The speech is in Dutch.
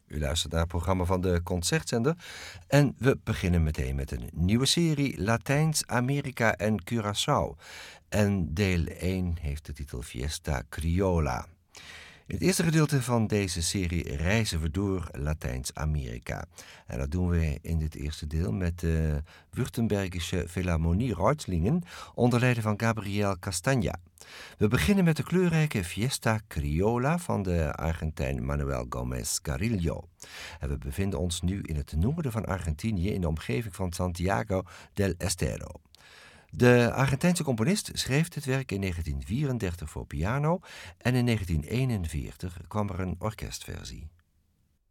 U luistert naar het programma van de Concertzender en we beginnen meteen met een nieuwe serie Latijns-Amerika en Curaçao. En deel 1 heeft de titel Fiesta Criolla. In het eerste gedeelte van deze serie reizen we door Latijns-Amerika. En dat doen we in dit eerste deel met de Württembergische Philharmonie Reutlingen onder leiding van Gabriel Castagna. We beginnen met de kleurrijke Fiesta Criolla van de Argentijn Manuel Gómez Carrillo. En we bevinden ons nu in het noorden van Argentinië in de omgeving van Santiago del Estero. De Argentijnse componist schreef dit werk in 1934 voor piano en in 1941 kwam er een orkestversie.